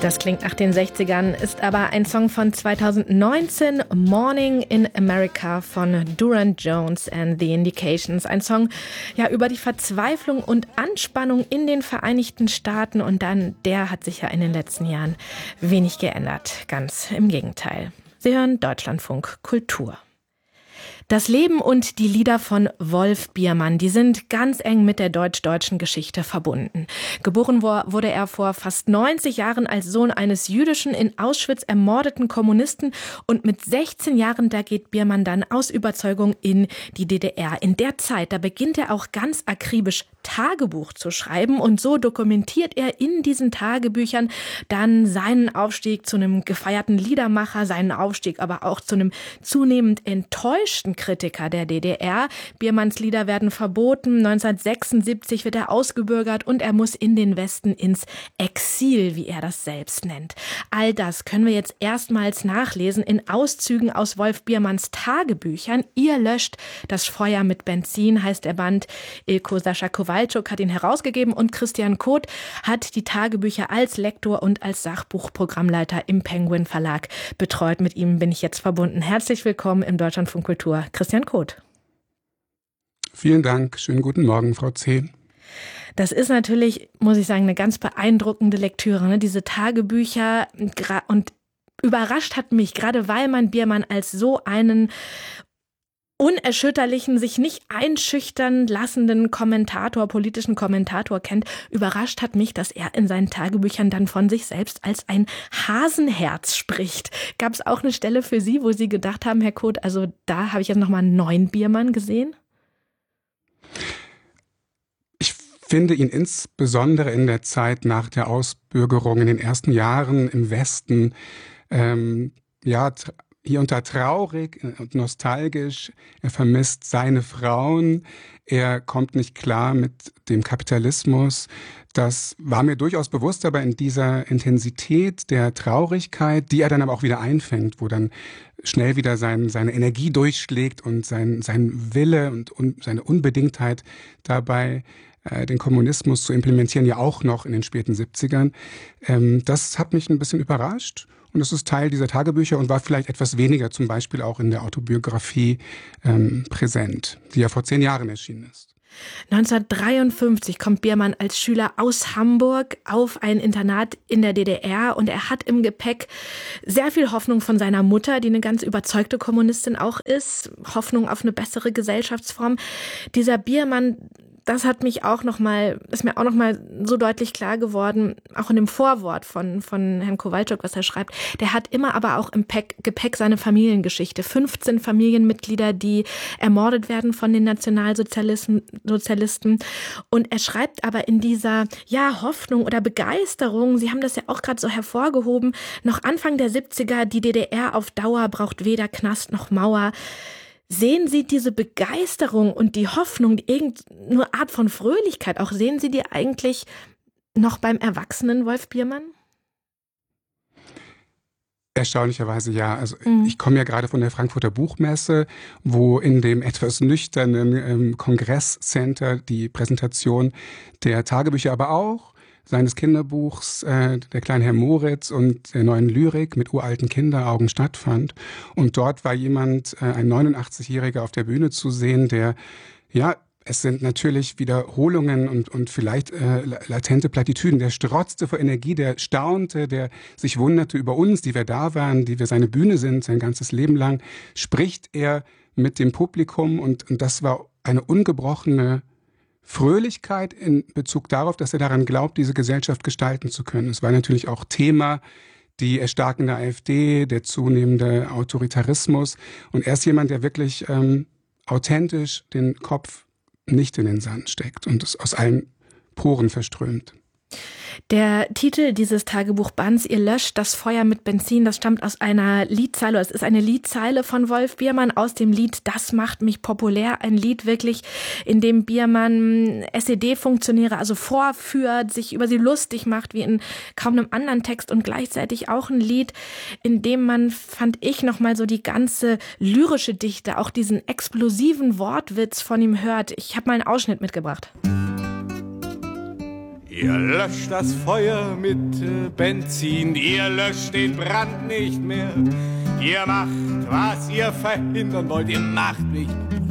Das klingt nach den 60ern, ist aber ein Song von 2019, Morning in America von Durand Jones and the Indications. Ein Song über die Verzweiflung und Anspannung in den Vereinigten Staaten, und der hat sich ja in den letzten Jahren wenig geändert. Ganz im Gegenteil. Sie hören Deutschlandfunk Kultur. Das Leben und die Lieder von Wolf Biermann, die sind ganz eng mit der deutsch-deutschen Geschichte verbunden. Geboren wurde er vor fast 90 Jahren als Sohn eines jüdischen, in Auschwitz ermordeten Kommunisten, und mit 16 Jahren, da geht Biermann dann aus Überzeugung in die DDR. In der Zeit, da beginnt er auch ganz akribisch Tagebuch zu schreiben, und so dokumentiert er in diesen Tagebüchern dann seinen Aufstieg zu einem gefeierten Liedermacher, seinen Aufstieg aber auch zu einem zunehmend enttäuschten Kritiker der DDR. Biermanns Lieder werden verboten, 1976 wird er ausgebürgert und er muss in den Westen ins Exil, wie er das selbst nennt. All das können wir jetzt erstmals nachlesen in Auszügen aus Wolf Biermanns Tagebüchern. Ihr löscht das Feuer mit Benzin, heißt der Band. Ilko Sascha Kowalczuk hat ihn herausgegeben und Christian Koth hat die Tagebücher als Lektor und als Sachbuchprogrammleiter im Penguin Verlag betreut. Mit ihm bin ich jetzt verbunden. Herzlich willkommen im Deutschlandfunk Kultur, Christian Koth. Vielen Dank. Schönen guten Morgen, Frau C. Das ist natürlich, muss ich sagen, eine ganz beeindruckende Lektüre, ne? Diese Tagebücher, und überrascht hat mich, gerade weil man Biermann als so einen unerschütterlichen, sich nicht einschüchtern lassenden politischen Kommentator kennt, überrascht hat mich, dass er in seinen Tagebüchern dann von sich selbst als ein Hasenherz spricht. Gab es auch eine Stelle für Sie, wo Sie gedacht haben, Herr Koth, also da habe ich jetzt nochmal einen neuen Biermann gesehen? Ich finde ihn insbesondere in der Zeit nach der Ausbürgerung, in den ersten Jahren im Westen, hier und da traurig und nostalgisch. Er vermisst seine Frauen. Er kommt nicht klar mit dem Kapitalismus. Das war mir durchaus bewusst, aber in dieser Intensität der Traurigkeit, die er dann aber auch wieder einfängt, wo dann schnell wieder seine Energie durchschlägt und sein Wille und seine Unbedingtheit dabei, den Kommunismus zu implementieren, ja auch noch in den späten 70ern. Das hat mich ein bisschen überrascht. Und es ist Teil dieser Tagebücher und war vielleicht etwas weniger zum Beispiel auch in der Autobiografie präsent, die ja vor 10 Jahren erschienen ist. 1953 kommt Biermann als Schüler aus Hamburg auf ein Internat in der DDR, und er hat im Gepäck sehr viel Hoffnung von seiner Mutter, die eine ganz überzeugte Kommunistin auch ist, Hoffnung auf eine bessere Gesellschaftsform. Dieser Biermann, das ist mir auch noch mal so deutlich klar geworden, auch in dem Vorwort von Herrn Kowalczuk, was er schreibt. Der hat immer aber auch im Gepäck seine Familiengeschichte. 15 Familienmitglieder, die ermordet werden von den Nationalsozialisten. Und er schreibt aber in dieser Hoffnung oder Begeisterung, Sie haben das ja auch gerade so hervorgehoben, noch Anfang der 70er, die DDR auf Dauer braucht weder Knast noch Mauer. Sehen Sie diese Begeisterung und die Hoffnung, irgendeine Art von Fröhlichkeit, auch sehen Sie die eigentlich noch beim erwachsenen Wolf Biermann? Erstaunlicherweise ja. Also ich komme ja gerade von der Frankfurter Buchmesse, wo in dem etwas nüchternen Kongresscenter die Präsentation der Tagebücher, aber auch seines Kinderbuchs, der kleine Herr Moritz und der neuen Lyrik mit uralten Kinderaugen stattfand. Und dort war jemand, ein 89-Jähriger auf der Bühne zu sehen, der, es sind natürlich Wiederholungen und vielleicht latente Plattitüden, der strotzte vor Energie, der staunte, der sich wunderte über uns, die wir da waren, die wir seine Bühne sind, sein ganzes Leben lang, spricht er mit dem Publikum, und das war eine ungebrochene Fröhlichkeit in Bezug darauf, dass er daran glaubt, diese Gesellschaft gestalten zu können. Es war natürlich auch Thema die erstarkende AfD, der zunehmende Autoritarismus. Und er ist jemand, der wirklich authentisch den Kopf nicht in den Sand steckt und es aus allen Poren verströmt. Der Titel dieses Tagebuchbands, Ihr löscht das Feuer mit Benzin, das stammt aus einer Liedzeile, es ist eine Liedzeile von Wolf Biermann aus dem Lied Das macht mich populär, ein Lied wirklich, in dem Biermann SED-Funktionäre also vorführt, sich über sie lustig macht, wie in kaum einem anderen Text, und gleichzeitig auch ein Lied, in dem man, fand ich, nochmal so die ganze lyrische Dichte, auch diesen explosiven Wortwitz von ihm hört. Ich habe mal einen Ausschnitt mitgebracht. Ihr löscht das Feuer mit Benzin, ihr löscht den Brand nicht mehr. Ihr macht, was ihr verhindern wollt, ihr macht nicht.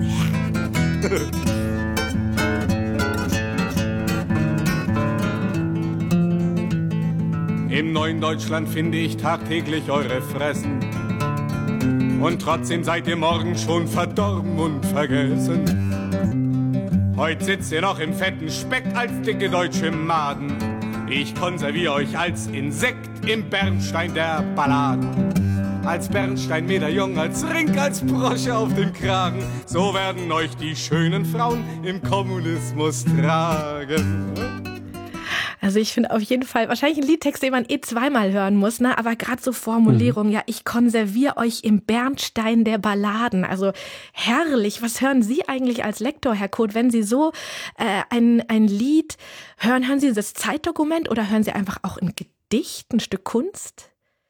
Im neuen Deutschland finde ich tagtäglich eure Fressen. Und trotzdem seid ihr morgen schon verdorben und vergessen. Heute sitzt ihr noch im fetten Speck als dicke deutsche Maden. Ich konserviere euch als Insekt im Bernstein der Balladen. Als Bernstein-Medaillon, als Ring, als Brosche auf dem Kragen. So werden euch die schönen Frauen im Kommunismus tragen. Also ich finde auf jeden Fall, wahrscheinlich ein Liedtext, den man zweimal hören muss, ne? Aber gerade so Formulierung, ja, ich konserviere euch im Bernstein der Balladen. Also herrlich. Was hören Sie eigentlich als Lektor, Herr Koth, wenn Sie so ein Lied hören? Hören Sie das Zeitdokument oder hören Sie einfach auch ein Gedicht, ein Stück Kunst?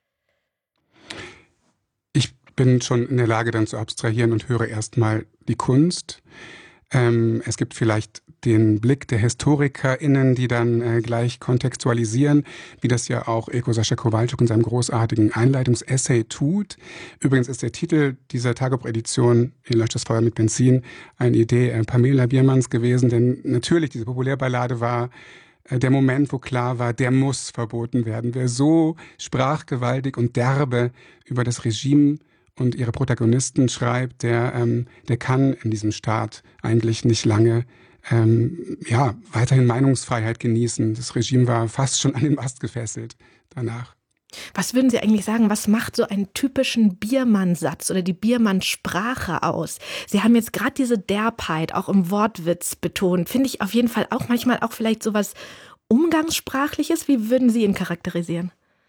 Ich bin schon in der Lage, dann zu abstrahieren und höre erstmal die Kunst. Es gibt vielleicht den Blick der HistorikerInnen, die dann gleich kontextualisieren, wie das ja auch Elko Sascha Kowalczuk in seinem großartigen Einleitungsessay tut. Übrigens ist der Titel dieser Tagebuch-Edition, Ihr löscht das Feuer mit Benzin, eine Idee Pamela Biermanns gewesen, denn natürlich, diese Populärballade war der Moment, wo klar war, der muss verboten werden. Wer so sprachgewaltig und derbe über das Regime und ihre Protagonisten schreibt, der kann in diesem Staat eigentlich nicht lange weiterhin Meinungsfreiheit genießen. Das Regime war fast schon an den Mast gefesselt danach. Was würden Sie eigentlich sagen, was macht so einen typischen Biermann-Satz oder die Biermann-Sprache aus? Sie haben jetzt gerade diese Derbheit auch im Wortwitz betont. Finde ich auf jeden Fall auch manchmal auch vielleicht sowas Umgangssprachliches. Wie würden Sie ihn charakterisieren?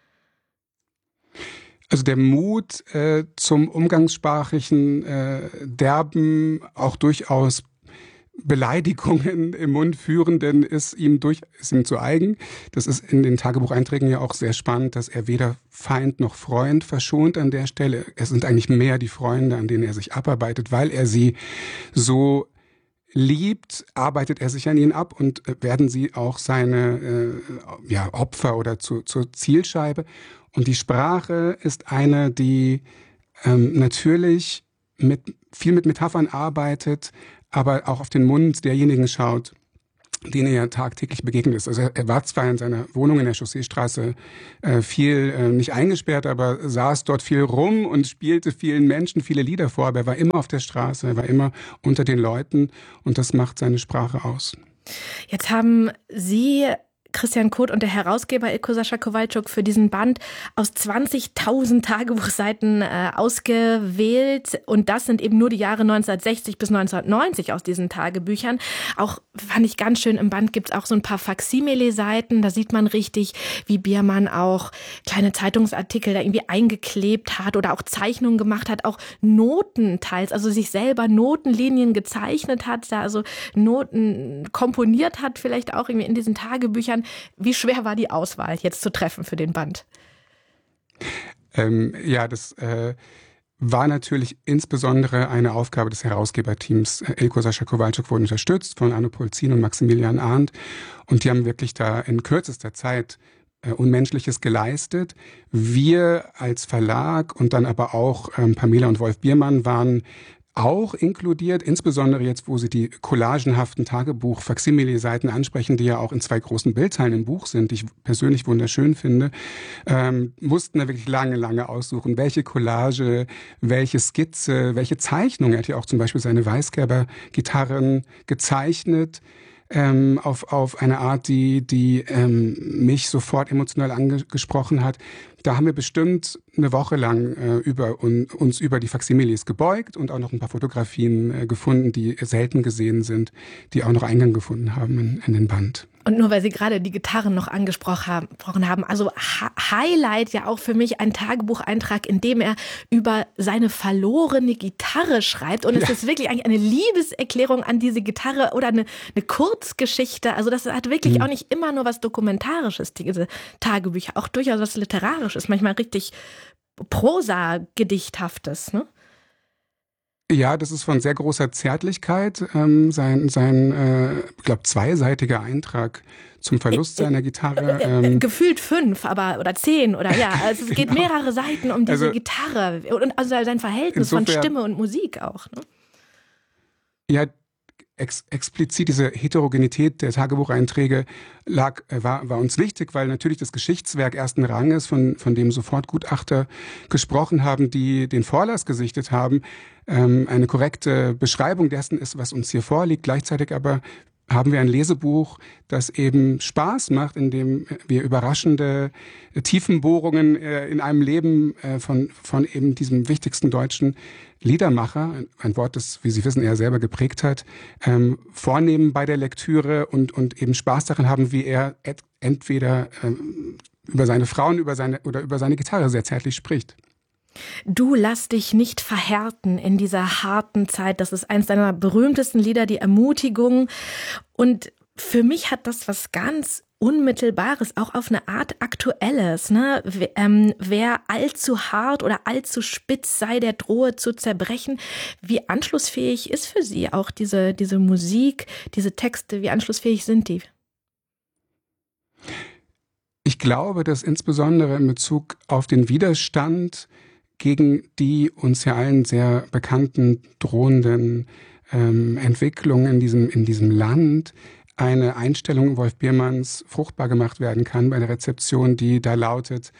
Also der Mut zum umgangssprachlichen Derben, auch durchaus Beleidigungen im Mund führenden ist ihm zu eigen. Das ist in den Tagebucheinträgen ja auch sehr spannend, dass er weder Feind noch Freund verschont an der Stelle. Es sind eigentlich mehr die Freunde, an denen er sich abarbeitet, weil er sie so liebt, arbeitet er sich an ihnen ab und werden sie auch seine Opfer oder zur Zielscheibe. Und die Sprache ist eine, die natürlich viel mit Metaphern arbeitet, aber auch auf den Mund derjenigen schaut, denen er tagtäglich begegnet ist. Also er war zwar in seiner Wohnung in der Chausseestraße viel nicht eingesperrt, aber saß dort viel rum und spielte vielen Menschen viele Lieder vor, aber er war immer auf der Straße, er war immer unter den Leuten und das macht seine Sprache aus. Jetzt haben Sie, Christian Koth, und der Herausgeber Elko Sascha Kowalczuk für diesen Band aus 20.000 Tagebuchseiten ausgewählt. Und das sind eben nur die Jahre 1960 bis 1990 aus diesen Tagebüchern. Auch fand ich ganz schön, im Band gibt es auch so ein paar Faksimile-Seiten. Da sieht man richtig, wie Biermann auch kleine Zeitungsartikel da irgendwie eingeklebt hat oder auch Zeichnungen gemacht hat, auch Noten teils, also sich selber Notenlinien gezeichnet hat, da also Noten komponiert hat, vielleicht auch irgendwie in diesen Tagebüchern. Wie schwer war die Auswahl jetzt zu treffen für den Band? Das war natürlich insbesondere eine Aufgabe des Herausgeberteams. Elko Sascha Kowalczuk wurde unterstützt von Arno Polzin und Maximilian Arndt und die haben wirklich da in kürzester Zeit Unmenschliches geleistet. Wir als Verlag und dann aber auch Pamela und Wolf Biermann waren auch inkludiert, insbesondere jetzt, wo Sie die collagenhaften Tagebuch-Faksimile-Seiten ansprechen, die ja auch in 2 großen Bildzeilen im Buch sind, die ich persönlich wunderschön finde, mussten da wirklich lange aussuchen, welche Collage, welche Skizze, welche Zeichnung. Er hat ja auch zum Beispiel seine Weisgerber-Gitarren gezeichnet, auf eine Art, die mich sofort emotional angesprochen hat. Da haben wir bestimmt eine Woche lang uns über die Faksimiles gebeugt und auch noch ein paar Fotografien gefunden, die selten gesehen sind, die auch noch Eingang gefunden haben in den Band. Und nur weil Sie gerade die Gitarren noch angesprochen haben, also Highlight ja auch für mich ein Tagebucheintrag, in dem er über seine verlorene Gitarre schreibt. Und es ist wirklich eigentlich eine Liebeserklärung an diese Gitarre oder eine Kurzgeschichte. Also das hat wirklich auch nicht immer nur was Dokumentarisches, diese Tagebücher, auch durchaus was Literarisches, manchmal richtig Prosa-Gedichthaftes, ne? Ja, das ist von sehr großer Zärtlichkeit. Ich glaube, zweiseitiger Eintrag zum Verlust seiner Gitarre. Gefühlt 5, aber oder 10 oder ja. Also es geht Genau. mehrere Seiten um diese Gitarre und also sein Verhältnis von Stimme und Musik auch. Ne? Ja, explizit diese Heterogenität der Tagebucheinträge war uns wichtig, weil natürlich das Geschichtswerk ersten Ranges, von dem sofort Gutachter gesprochen haben, die den Vorlass gesichtet haben, eine korrekte Beschreibung dessen ist, was uns hier vorliegt. Gleichzeitig aber haben wir ein Lesebuch, das eben Spaß macht, in dem wir überraschende Tiefenbohrungen in einem Leben von eben diesem wichtigsten deutschen Liedermacher, ein Wort, das, wie Sie wissen, er selber geprägt hat, vornehmen bei der Lektüre und eben Spaß daran haben, wie er entweder über seine Frauen über seine Gitarre sehr zärtlich spricht. Du lass dich nicht verhärten in dieser harten Zeit. Das ist eins deiner berühmtesten Lieder, die Ermutigung. Und für mich hat das was ganz Unmittelbares, auch auf eine Art Aktuelles. Ne? Wer allzu hart oder allzu spitz sei, der drohe zu zerbrechen. Wie anschlussfähig ist für Sie auch diese Musik, diese Texte, wie anschlussfähig sind die? Ich glaube, dass insbesondere in Bezug auf den Widerstand gegen die uns ja allen sehr bekannten drohenden Entwicklungen in diesem Land eine Einstellung Wolf Biermanns fruchtbar gemacht werden kann bei der Rezeption, die da lautet,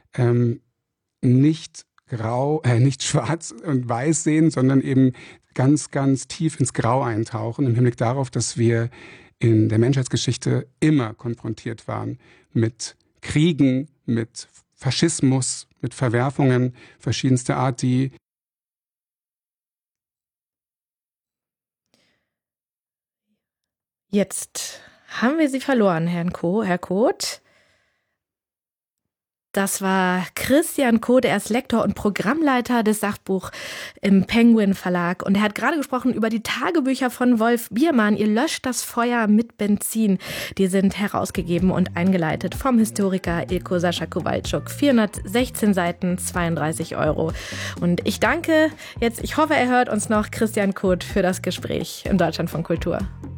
nicht schwarz und weiß sehen, sondern eben ganz, ganz tief ins Grau eintauchen, im Hinblick darauf, dass wir in der Menschheitsgeschichte immer konfrontiert waren mit Kriegen, mit Faschismus, mit Verwerfungen verschiedenster Art, die Jetzt haben wir Sie verloren, Herr Koth. Das war Christian Koth, er ist Lektor und Programmleiter des Sachbuch im Penguin Verlag. Und er hat gerade gesprochen über die Tagebücher von Wolf Biermann. Ihr löscht das Feuer mit Benzin. Die sind herausgegeben und eingeleitet vom Historiker Ilko Sascha Kowalczuk. 416 Seiten, 32 €. Und ich danke jetzt, ich hoffe, er hört uns noch, Christian Koth, für das Gespräch im Deutschlandfunk Kultur.